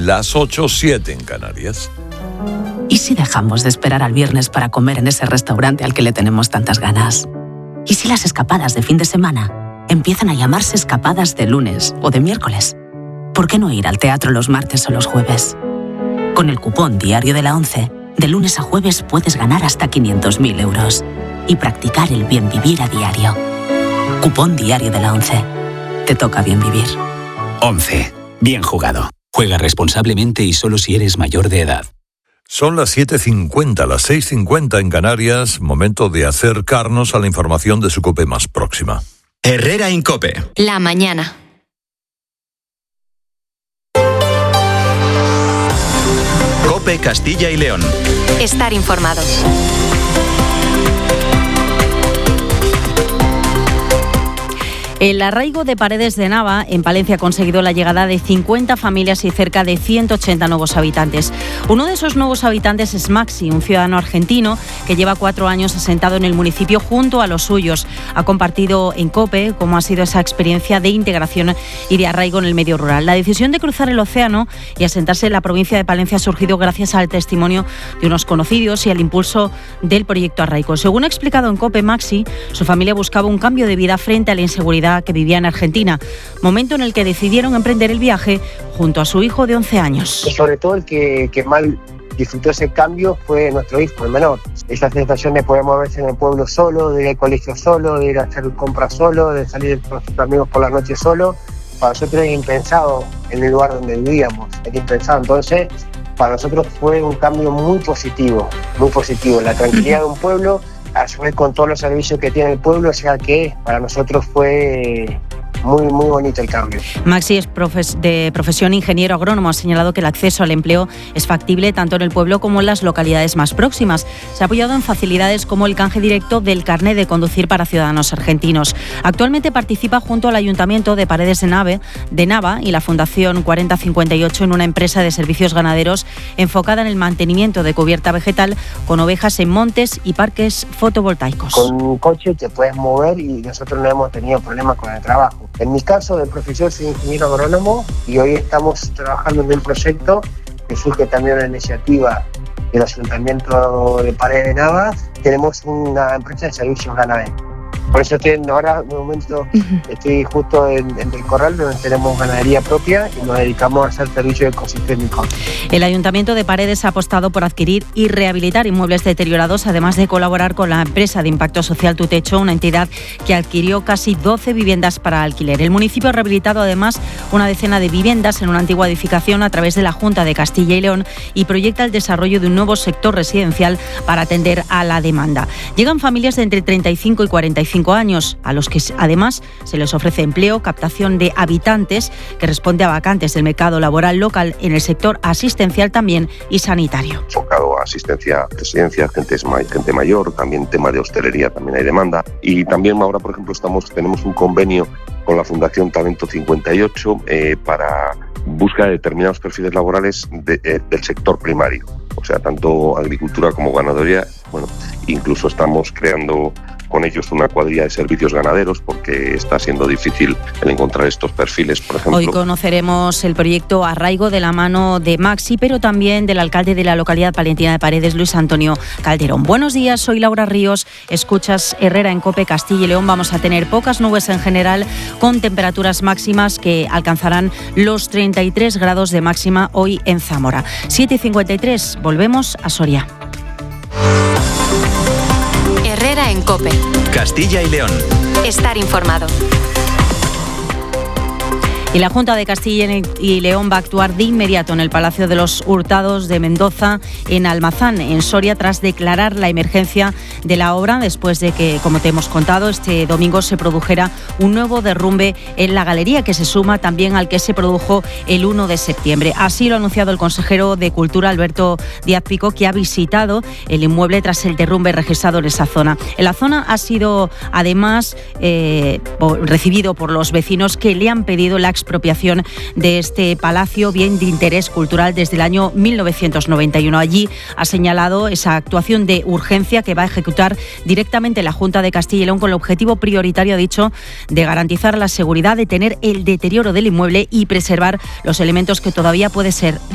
las 8:07 en Canarias. ¿Y si dejamos de esperar al viernes para comer en ese restaurante al que le tenemos tantas ganas? ¿Y si las escapadas de fin de semana empiezan a llamarse escapadas de lunes o de miércoles? ¿Por qué no ir al teatro los martes o los jueves? Con el cupón Diario de la ONCE, de lunes a jueves puedes ganar hasta 500.000 euros y practicar el bien vivir a diario. Cupón Diario de la ONCE. Te toca bien vivir. ONCE. Bien jugado. Juega responsablemente y solo si eres mayor de edad. Son las 7:50, las 6:50 en Canarias. Momento de acercarnos a la información de su COPE más próxima. Herrera en COPE. La mañana. COPE Castilla y León. Estar informado. El arraigo de Paredes de Nava, en Palencia, ha conseguido la llegada de 50 familias y cerca de 180 nuevos habitantes. Uno de esos nuevos habitantes es Maxi, un ciudadano argentino que lleva 4 años asentado en el municipio junto a los suyos. Ha compartido en COPE cómo ha sido esa experiencia de integración y de arraigo en el medio rural. La decisión de cruzar el océano y asentarse en la provincia de Palencia ha surgido gracias al testimonio de unos conocidos y al impulso del proyecto Arraigo. Según ha explicado en COPE Maxi, su familia buscaba un cambio de vida frente a la inseguridad que vivía en Argentina, momento en el que decidieron emprender el viaje junto a su hijo de 11 años. Y sobre todo el que más disfrutó ese cambio fue nuestro hijo, el menor. Esa sensación de poder moverse en el pueblo solo, de ir al colegio solo, de ir a hacer compras solo, de salir con sus amigos por la noche solo, para nosotros era impensado en el lugar donde vivíamos, era impensado. Entonces, para nosotros fue un cambio muy positivo, la tranquilidad de un pueblo, a su vez con todos los servicios que tiene el pueblo, o sea que para nosotros fue muy bonito el cambio. Maxi es de profesión ingeniero agrónomo. Ha señalado que el acceso al empleo es factible tanto en el pueblo como en las localidades más próximas. Se ha apoyado en facilidades como el canje directo del carné de conducir para ciudadanos argentinos. Actualmente participa junto al Ayuntamiento de Paredes de Nava y la Fundación 4058 en una empresa de servicios ganaderos enfocada en el mantenimiento de cubierta vegetal con ovejas en montes y parques fotovoltaicos. Con un coche te puedes mover y nosotros no hemos tenido problemas con el trabajo. En mi caso, de profesión, soy ingeniero agrónomo y hoy estamos trabajando en un proyecto que surge también una iniciativa del Ayuntamiento de Paredes de Nava. Tenemos una empresa de servicios ganaderos. Por eso ahora, de momento, estoy justo en el corral donde tenemos ganadería propia y nos dedicamos a hacer servicios ecosistémicos. El Ayuntamiento de Paredes ha apostado por adquirir y rehabilitar inmuebles deteriorados, además de colaborar con la empresa de impacto social Tu Techo, una entidad que adquirió casi 12 viviendas para alquiler. El municipio ha rehabilitado además una decena de viviendas en una antigua edificación a través de la Junta de Castilla y León y proyecta el desarrollo de un nuevo sector residencial para atender a la demanda. Llegan familias de entre 35 y 45 años, a los que además se les ofrece empleo, captación de habitantes, que responde a vacantes del mercado laboral local en el sector asistencial también y sanitario. Enfocado a asistencia, residencia, gente mayor, también tema de hostelería, también hay demanda. Y también ahora, por ejemplo, tenemos un convenio con la Fundación Talento 58 para búsqueda de determinados perfiles laborales del sector primario. O sea, tanto agricultura como ganadería. Bueno, incluso estamos creando con ellos una cuadrilla de servicios ganaderos porque está siendo difícil el encontrar estos perfiles, por ejemplo. Hoy conoceremos el proyecto Arraigo de la mano de Maxi, pero también del alcalde de la localidad palentina de Paredes, Luis Antonio Calderón. Buenos días, soy Laura Ríos, escuchas Herrera en COPE Castilla y León. Vamos a tener pocas nubes en general, con temperaturas máximas que alcanzarán los 33 grados de máxima hoy en Zamora. 7:53, volvemos a Soria. Herrera en COPE. Castilla y León. Estar informado. Y la Junta de Castilla y León va a actuar de inmediato en el Palacio de los Hurtados de Mendoza, en Almazán, en Soria, tras declarar la emergencia de la obra después de que, como te hemos contado, este domingo se produjera un nuevo derrumbe en la galería, que se suma también al que se produjo el 1 de septiembre. Así lo ha anunciado el consejero de Cultura, Alberto Díaz Pico, que ha visitado el inmueble tras el derrumbe registrado en esa zona. En la zona ha sido, además, recibido por los vecinos que le han pedido la expropiación de este palacio, bien de interés cultural, desde el año 1991. Allí ha señalado esa actuación de urgencia que va a ejecutar directamente la Junta de Castilla y León con el objetivo prioritario, ha dicho, de garantizar la seguridad, detener el deterioro del inmueble y preservar los elementos que todavía puede ser